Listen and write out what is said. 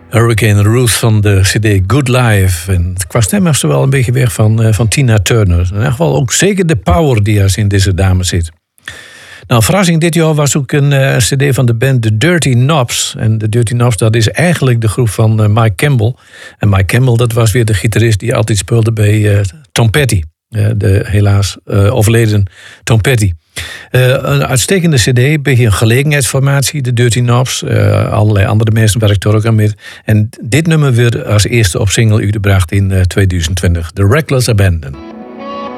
Hurricane Ruth van de CD Good Life. En qua stem heeft ze wel een beetje weg van Tina Turner. In ieder geval ook zeker de power die er in deze dame zit. Nou, verrassing dit jaar was ook een cd van de band The Dirty Knobs. En The Dirty Knobs, dat is eigenlijk de groep van Mike Campbell. En Mike Campbell, dat was weer de gitarist die altijd speelde bij Tom Petty. De helaas overleden Tom Petty. Een uitstekende cd, een beetje een gelegenheidsformatie, de Dirty Knobs. Allerlei andere mensen werken er ook aan mee. En dit nummer werd als eerste op single uitgebracht in 2020. The Reckless Abandon.